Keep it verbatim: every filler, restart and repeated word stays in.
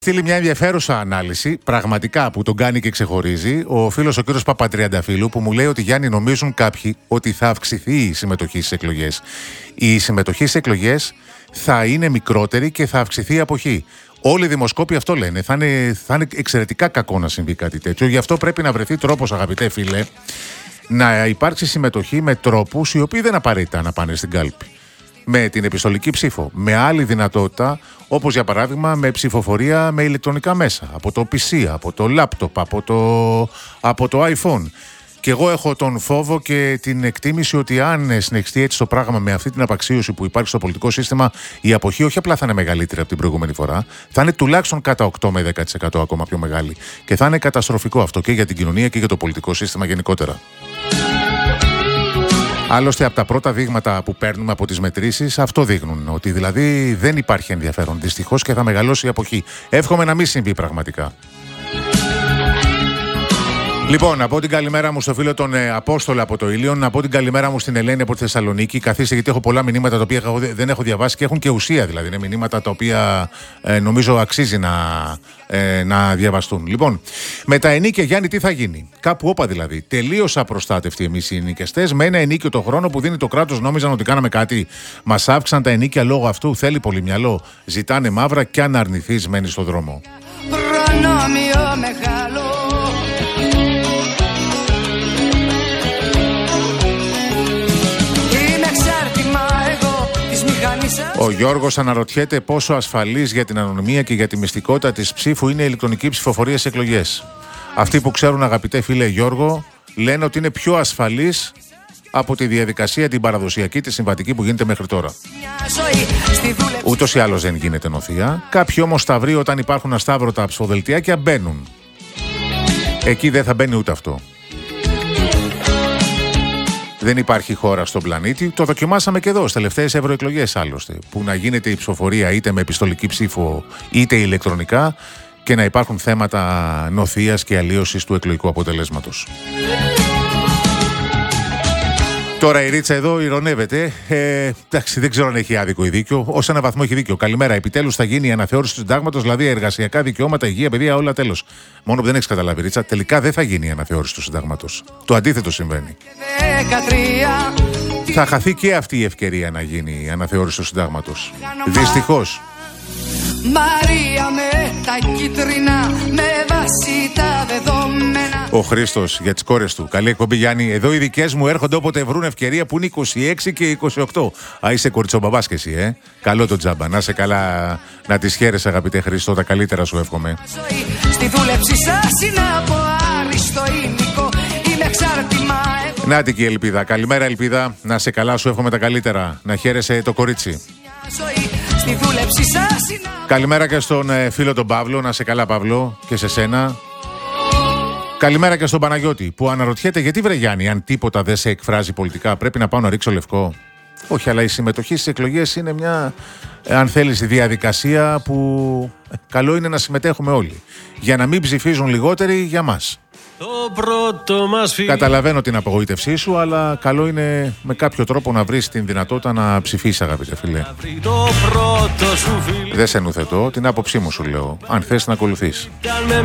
Στείλει μια ενδιαφέρουσα ανάλυση, πραγματικά, που τον κάνει και ξεχωρίζει, ο φίλος ο κύριος Παπατριανταφύλου, που μου λέει ότι Γιάννη, νομίζουν κάποιοι ότι θα αυξηθεί η συμμετοχή στις εκλογές. Η συμμετοχή στις εκλογές θα είναι μικρότερη και θα αυξηθεί η αποχή. Όλοι οι δημοσκόποι αυτό λένε. Θα είναι, θα είναι εξαιρετικά κακό να συμβεί κάτι τέτοιο. Γι' αυτό πρέπει να βρεθεί τρόπος, αγαπητέ φίλε, να υπάρξει συμμετοχή με τρόπους οι οποίοι δεν απαραίτητα να πάνε στην κάλπη. Με την επιστολική ψήφο, με άλλη δυνατότητα, όπως για παράδειγμα με ψηφοφορία με ηλεκτρονικά μέσα, από το πι σι, από το λάπτοπ, από το, από το iPhone. Και εγώ έχω τον φόβο και την εκτίμηση ότι αν συνεχιστεί έτσι το πράγμα με αυτή την απαξίωση που υπάρχει στο πολιτικό σύστημα, η αποχή όχι απλά θα είναι μεγαλύτερη από την προηγούμενη φορά, θα είναι τουλάχιστον κατά οκτώ με δέκα τοις εκατό ακόμα πιο μεγάλη. Και θα είναι καταστροφικό αυτό και για την κοινωνία και για το πολιτικό σύστημα γενικότερα. Άλλωστε, από τα πρώτα δείγματα που παίρνουμε από τις μετρήσεις, αυτό δείχνουν. Ότι δηλαδή δεν υπάρχει ενδιαφέρον. Δυστυχώς και θα μεγαλώσει η αποχή. Εύχομαι να μην συμβεί πραγματικά. Λοιπόν, να πω την καλημέρα μου στο φίλο τον ε, Απόστολο από το Ήλιον, να πω την καλημέρα μου στην Ελένη από τη Θεσσαλονίκη. Καθίστε, γιατί έχω πολλά μηνύματα τα οποία δεν έχω διαβάσει και έχουν και ουσία, δηλαδή. Είναι μηνύματα τα οποία ε, νομίζω αξίζει να, ε, να διαβαστούν. Λοιπόν, με τα ενίκια, Γιάννη, τι θα γίνει. Κάπου όπα δηλαδή. Τελείως απροστάτευτοι εμείς οι ενοικιαστές. Με ένα ενίκιο το χρόνο που δίνει το κράτος, νόμιζαν ότι κάναμε κάτι. Μας αύξαν τα ενίκια λόγω αυτού. Θέλει πολύ μυαλό. Ζητάνε μαύρα και αν αρνηθείς, μένει στο δρόμο. Προνόμιο μεγάλο. Ο Γιώργος αναρωτιέται πόσο ασφαλής για την ανωνυμία και για τη μυστικότητα της ψήφου είναι η ηλεκτρονική ψηφοφορία σε εκλογές. Αυτοί που ξέρουν, αγαπητέ φίλε Γιώργο, λένε ότι είναι πιο ασφαλής από τη διαδικασία την παραδοσιακή, τη συμβατική που γίνεται μέχρι τώρα. Ούτως ή άλλως δεν γίνεται νοθεία. Κάποιοι όμως σταυροί, όταν υπάρχουν ασταύρωτα ψηφοδελτιάκια, μπαίνουν. Εκεί δεν θα μπαίνει ούτε αυτό. Δεν υπάρχει χώρα στον πλανήτη. Το δοκιμάσαμε και εδώ, στις τελευταίες ευρωεκλογές άλλωστε. Που να γίνεται η ψηφοφορία είτε με επιστολική ψήφο είτε ηλεκτρονικά και να υπάρχουν θέματα νοθείας και αλλίωσης του εκλογικού αποτελέσματος. Τώρα η Ρίτσα εδώ ηρωνεύεται. Ε, εντάξει, δεν ξέρω αν έχει άδικο ή δίκιο. Ως ένα βαθμό έχει δίκιο. Καλημέρα. Επιτέλους θα γίνει η αναθεώρηση του συντάγματος, δηλαδή εργασιακά δικαιώματα, υγεία, παιδεία, όλα τέλος. Μόνο που δεν έχεις καταλάβει, Ρίτσα, τελικά δεν θα γίνει η αναθεώρηση του συντάγματος. Το αντίθετο συμβαίνει. δεκατρία Θα χαθεί και αυτή η ευκαιρία να γίνει η αναθεώρηση του συντάγματος. Δυστυχώς. Μαρία με τα κίτρινα, με βάση τα δεδομένα. Ο Χρήστος για τις κόρες του. Καλή εκπομπή, Γιάννη. Εδώ οι δικές μου έρχονται όποτε βρουν ευκαιρία που είναι είκοσι έξι και είκοσι οκτώ. Α, είσαι κοριτσομπαμπάς και εσύ, ε. Καλό το τζάμπα. Να σε καλά, να τις χαίρεσαι, αγαπητέ Χρήστο. Τα καλύτερα σου εύχομαι. Στη δούλεψη σας είναι από άριστο υλικό. Είμαι εξάρτημα. Νάτι και η Ελπίδα. Καλημέρα, Ελπίδα. Να σε καλά, σου εύχομαι τα καλύτερα. Να χαίρεσαι το κορίτσι. Στη δούλεψη σας είναι... Καλημέρα και στον ε, φίλο τον Παύλο. Να σε καλά, Παύλο, και σε σένα. Καλημέρα και στον Παναγιώτη που αναρωτιέται γιατί, βρε Γιάννη, αν τίποτα δεν σε εκφράζει πολιτικά, πρέπει να πάω να ρίξω λευκό. Όχι, αλλά η συμμετοχή στις εκλογές είναι μια, αν θέλεις, διαδικασία που ε, καλό είναι να συμμετέχουμε όλοι. Για να μην ψηφίζουν λιγότεροι για μας. Το πρώτο μας φι... Καταλαβαίνω την απογοήτευσή σου, αλλά καλό είναι με κάποιο τρόπο να βρεις την δυνατότητα να ψηφίσεις, αγαπητέ φίλε. Δεν σε νουθετώ, την άποψή μου σου λέω, αν θες να ακολουθείς.